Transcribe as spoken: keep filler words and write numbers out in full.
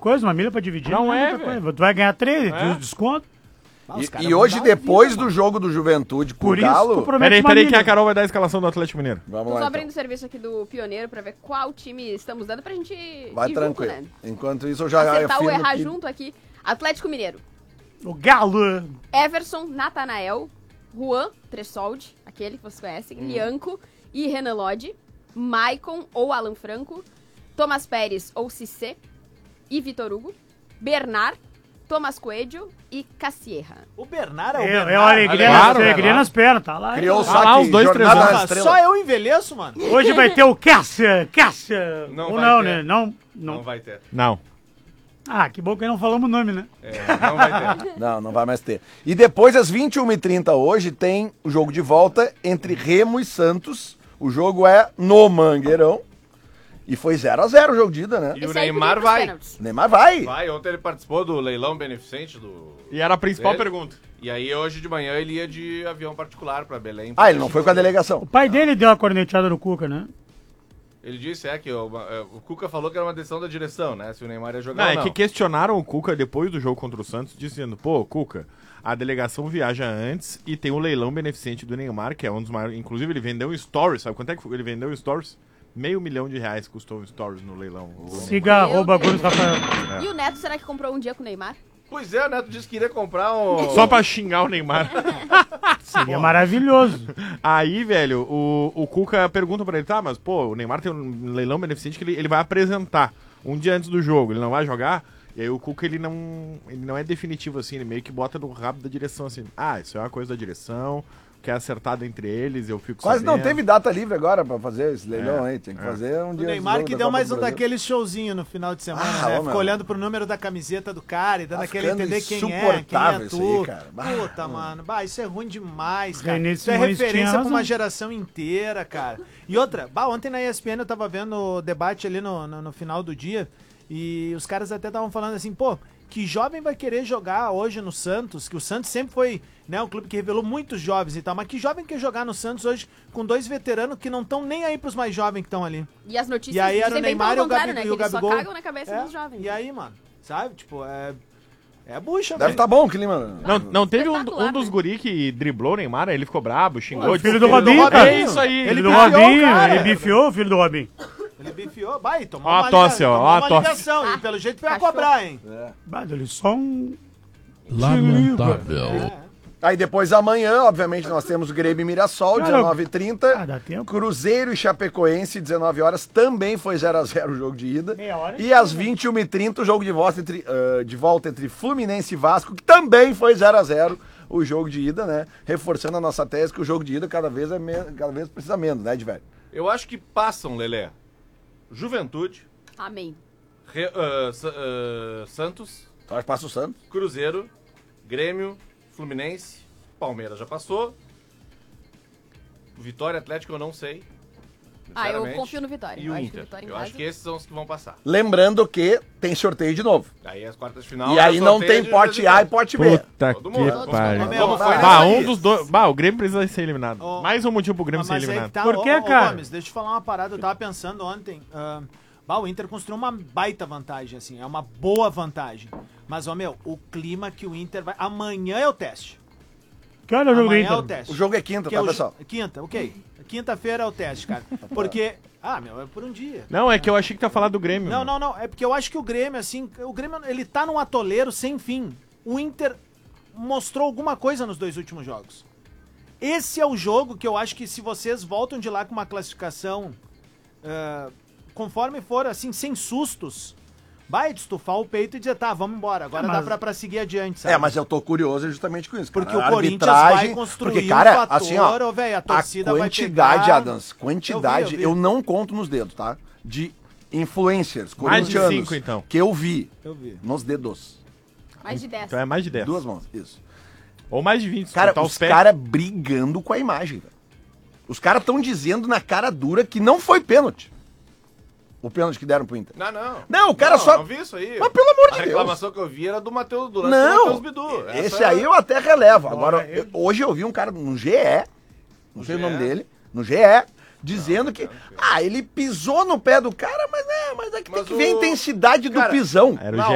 coisa, uma milha pra dividir. Não, não é, muita coisa. Tu vai ganhar três, É. de desconto. Ah, e, e hoje, depois vida, do jogo do Juventude com Por o Galo... Peraí, peraí que a Carol vai dar a escalação do Atlético Mineiro. Vamos Tô lá, só então. abrindo o serviço aqui do Pioneiro pra ver qual time estamos dando pra gente vai ir tranquilo. junto, né? Enquanto isso, eu já acertar ou afirmo errar que... junto aqui. Atlético Mineiro. O Galo. Everson, Natanael, Juan Tressoldi, aquele que vocês conhecem, hum. Lianco e Renan Lodge, Maicon ou Alan Franco, Thomas Pérez ou Cissé e Vitor Hugo, Bernard, Thomas Coelho e Cassierra. O Bernard é o É, Bernard. é uma alegria, Claro, alegria nas pernas, tá lá. Criou o Ah, lá, saque, os dois, três jornada anos. na estrela. Só eu envelheço, mano. Hoje vai ter o Cássia, Cássia. Não Ou vai não, ter. né? Não, Não não. vai ter. Não. Ah, que bom que não falamos o nome, né? É, não vai ter. Não, não vai mais ter. E depois, às vinte e uma e trinta hoje, tem o jogo de volta entre Remo e Santos. O jogo é no Mangueirão. E foi zero a zero o jogo de ida, né? E o Esse aí Neymar podia ir pros vai. pênaltis. Neymar vai. Vai, ontem ele participou do leilão beneficente do... E era a principal dele. pergunta. E aí hoje de manhã ele ia de avião particular pra Belém. Ah, ele não foi com a delegação. O pai dele deu uma corneteada no Cuca, né? Ele disse, é, que o, o Cuca falou que era uma decisão da direção, né? Se o Neymar ia jogar Não, ou é não. que questionaram o Cuca depois do jogo contra o Santos, dizendo, pô, Cuca, a delegação viaja antes e tem o leilão beneficente do Neymar, que é um dos maiores... Inclusive, ele vendeu um Stories, sabe quanto é que ele vendeu o Stories? Meio milhão de reais custou o Stories no leilão. Siga, arroba Gomes Rafael. E o Neto, será que comprou um dia com o Neymar? Pois é, o Neto disse que iria comprar um... Só pra xingar o Neymar. Seria maravilhoso. Aí, velho, o, o Cuca pergunta pra ele, tá, mas pô, o Neymar tem um leilão beneficente que ele, ele vai apresentar um dia antes do jogo, ele não vai jogar? E aí o Cuca, ele não, ele não é definitivo assim, ele meio que bota no rabo da direção assim, ah, isso é uma coisa da direção, que é acertado entre eles, eu fico Quase sabendo. não teve data livre agora pra fazer esse leilão É, aí. Tem que é. fazer um O dia. Neymar antes que da deu Copa mais do um Brasil. daquele showzinho no final de semana, Ah, né? ô, Ficou meu. olhando pro número da camiseta do cara e dando Tá aquele ficando entender quem é, quem é insuportável isso tu. aí, cara. Bah, Puta, mano. Bah, isso é ruim demais, cara. René Isso é Simões tinha referência pra razão. uma geração inteira, cara. E outra, bah, ontem na E S P N eu tava vendo o debate ali no, no, no final do dia e os caras até estavam falando assim, pô, que jovem vai querer jogar hoje no Santos, que o Santos sempre foi, né, um clube que revelou muitos jovens e tal, mas que jovem quer jogar no Santos hoje com dois veteranos que não estão nem aí pros mais jovens que estão ali. E as notícias E aí era o dizem bem Neymar e pelo o contrário, Gabi- né? e o Que eles só Gabigol. cagam na cabeça É, dos jovens. E aí, mano, sabe? Tipo, é... É bucha, Deve velho. estar bom o clima. Não, não teve um, Espetacular, um dos né? guri que driblou o Neymar, aí ele ficou brabo, xingou. O tipo, filho do Robinho, cara. É isso aí. Filho Ele do bifiou o Robinho, cara. ele bifiou o filho do Robinho. Ele bifiou, vai, tomou Ó a uma tosse, liga- ó, tomou ó a uma tosse. ligação, e pelo jeito foi a Cachorro. cobrar, hein? Bah, ele só um... Lamentável. Aí depois amanhã, obviamente, nós temos Grêmio e Mirassol, Cara, dezenove e trinta. Ah, dá tempo. Cruzeiro e Chapecoense, dezenove horas, também foi zero a zero o jogo de ida. Meia hora. E às vinte e uma e trinta o jogo de volta entre, ah, de volta entre Fluminense e Vasco, que também foi zero a zero o jogo de ida, né? Reforçando a nossa tese que o jogo de ida cada vez, é me- cada vez precisa menos, né, de velho? Eu acho que passam, Lelé, Juventude, Amém. Re- ah, Sa- ah, Santos, Então, passa o Santos. Cruzeiro, Grêmio, Fluminense, Palmeiras já passou. Vitória Atlético eu não sei. Ah, eu sinceramente. confio no Vitória. E Eu o acho que o Inter. Vitória em Eu casa- acho que esses são os que vão passar. Lembrando que tem sorteio de novo. Aí as quartas de final. E é aí não sorteio tem de pote A e visitante. pote B. Puta Todo que mundo. pariu. Como Como foi Bah, nessa Bah, aí? um dos dois. Bah, o Grêmio precisa ser eliminado. Ó, Mais um motivo pro Grêmio Mas ser aí que eliminado. tá, Por ô, que, ô, cara? Gomes, deixa eu te falar uma parada, eu tava pensando ontem. ah, bah, o Inter construiu uma baita vantagem, assim, é uma boa vantagem. Mas, ó, meu, o clima que o Inter vai... Amanhã é o teste. Que olha o jogo do Amanhã é o Inter. teste. O jogo é quinta, Que tá, é o pessoal? jo- Quinta, ok. Quinta-feira é o teste, cara. Porque... Ah, meu, é por um dia. Não, é que eu achei que tá falando do Grêmio. Não, não, não. É porque eu acho que o Grêmio, assim, o Grêmio, ele tá num atoleiro sem fim. O Inter mostrou alguma coisa nos dois últimos jogos. Esse é o jogo que eu acho que se vocês voltam de lá com uma classificação, ah, conforme for, assim, sem sustos, vai estufar o peito e dizer, tá, vamos embora. Agora É, dá mas- pra, pra seguir adiante, sabe? É, mas eu tô curioso justamente com isso. cara. Porque o A Corinthians arbitragem- vai construir porque, um cara, fator, assim, ó, ô, velho, a a torcida vai quantidade, pegar- Adams, quantidade, Eu vi, eu, eu vi. não conto nos dedos, tá? De influencers Mais de corintianos cinco, então. que eu vi Eu vi. nos dedos. Mais de dez. Então é mais de dez. Duas mãos, isso. Ou mais de vinte. se Cara, contar os pés. caras brigando com a imagem, velho. Os caras estão dizendo na cara dura que não foi pênalti. O pênalti que deram pro Inter. Não, não. Não, o cara não, só- Não vi isso aí. Mas pelo amor de A Deus. reclamação que eu vi era do Matheus do lance do Não, Matheus Bidu. esse Essa- aí eu até relevo. Agora, Olha, eu- eu- hoje eu vi um cara no G E, não sei o G E? nome dele, no G E, dizendo que, ah, ele pisou no pé do cara, mas é, mas é que tem Mas que ver a o- intensidade do Cara, pisão. Era o Não,